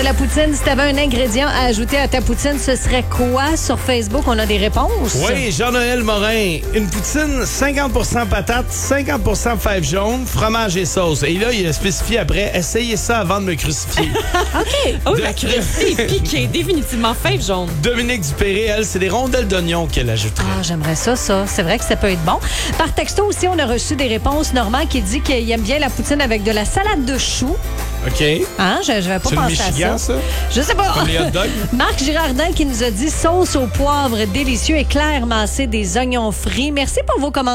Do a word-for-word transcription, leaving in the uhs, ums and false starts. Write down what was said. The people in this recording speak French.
de la poutine. Si tu avais un ingrédient à ajouter à ta poutine, ce serait quoi? Sur Facebook, on a des réponses. Oui, Jean-Noël Morin. Une poutine, cinquante pour cent patates, cinquante pour cent fèves jaunes, fromage et sauce. Et là, il a spécifié après, essayez ça avant de me crucifier. OK. Oh, De- la curiosité est piquée. Définitivement fève jaune. Dominique Dupéré, elle, c'est des rondelles d'oignon qu'elle ajouterait. Ah, j'aimerais ça, ça. C'est vrai que ça peut être bon. Par texto aussi, on a reçu des réponses. Normand qui dit qu'il aime bien la poutine avec de la salade de choux. OK. Hein? Je n'avais pas C'est le pensé à Michigan, ça. ça? Je sais pas. Comme les hot dogs? Marc Girardin qui nous a dit sauce au poivre délicieux et clair massé des oignons frits. Merci pour vos commentaires.